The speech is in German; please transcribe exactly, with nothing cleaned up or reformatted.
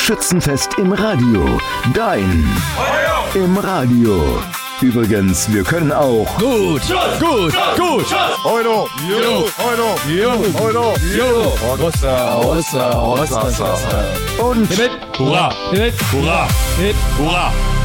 Schützenfest im Radio. Dein Feuer im Radio. Übrigens, wir können auch gut, gut, gut. Euro, Jo, Euro, jo, Euro, jo. Rossa, Rossa, Rossa. und Hip, hip, hurra, hip, hurra, hip, hurra.